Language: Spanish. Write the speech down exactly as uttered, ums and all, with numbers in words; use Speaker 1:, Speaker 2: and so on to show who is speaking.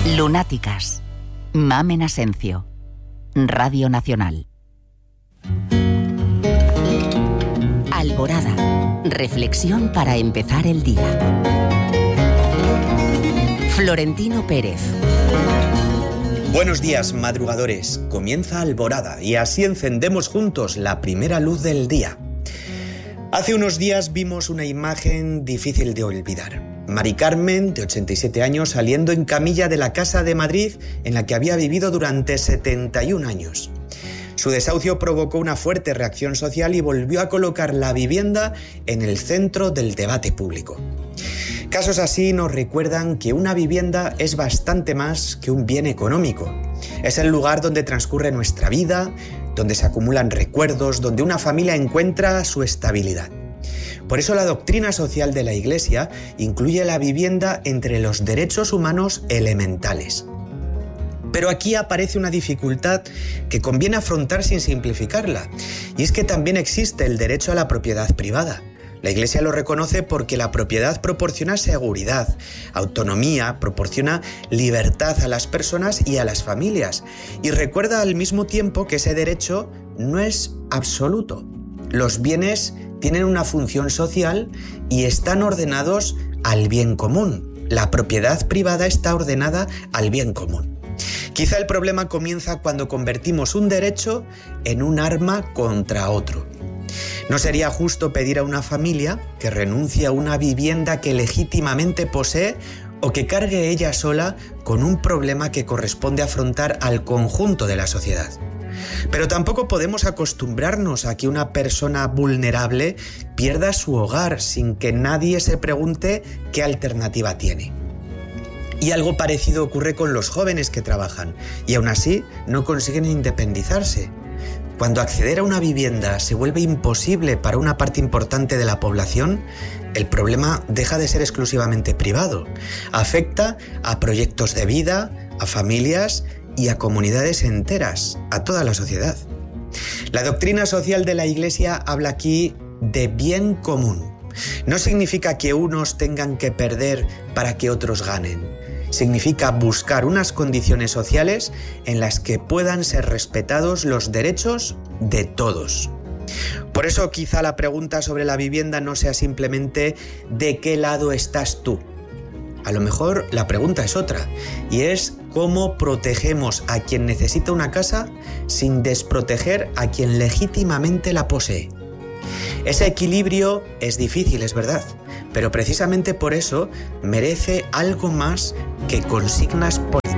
Speaker 1: Lunáticas. Mamen Asencio. Radio Nacional. Alborada. Reflexión para empezar el día. Florentino Pérez.
Speaker 2: Buenos días, madrugadores. Comienza Alborada y así encendemos juntos la primera luz del día. Hace unos días vimos una imagen difícil de olvidar. Mari Carmen, de ochenta y siete años, saliendo en camilla de la casa de Madrid en la que había vivido durante setenta y un años. Su desahucio provocó una fuerte reacción social y volvió a colocar la vivienda en el centro del debate público. Casos así nos recuerdan que una vivienda es bastante más que un bien económico. Es el lugar donde transcurre nuestra vida, donde se acumulan recuerdos, donde una familia encuentra su estabilidad. Por eso la doctrina social de la Iglesia incluye la vivienda entre los derechos humanos elementales. Pero aquí aparece una dificultad que conviene afrontar sin simplificarla, y es que también existe el derecho a la propiedad privada. La Iglesia lo reconoce porque la propiedad proporciona seguridad, autonomía, proporciona libertad a las personas y a las familias, y recuerda al mismo tiempo que ese derecho no es absoluto. Los bienes tienen una función social y están ordenados al bien común. La propiedad privada está ordenada al bien común. Quizá el problema comienza cuando convertimos un derecho en un arma contra otro. No sería justo pedir a una familia que renuncie a una vivienda que legítimamente posee o que cargue ella sola con un problema que corresponde afrontar al conjunto de la sociedad. Pero tampoco podemos acostumbrarnos a que una persona vulnerable pierda su hogar sin que nadie se pregunte qué alternativa tiene. Y algo parecido ocurre con los jóvenes que trabajan y aún así no consiguen independizarse. Cuando acceder a una vivienda se vuelve imposible para una parte importante de la población, el problema deja de ser exclusivamente privado. Afecta a proyectos de vida, a familias y a comunidades enteras, a toda la sociedad. La doctrina social de la Iglesia habla aquí de bien común. No significa que unos tengan que perder para que otros ganen. Significa buscar unas condiciones sociales en las que puedan ser respetados los derechos de todos. Por eso quizá la pregunta sobre la vivienda no sea simplemente ¿de qué lado estás tú? A lo mejor la pregunta es otra, y es ¿cómo protegemos a quien necesita una casa sin desproteger a quien legítimamente la posee? Ese equilibrio es difícil, es verdad, pero precisamente por eso merece algo más que consignas políticas.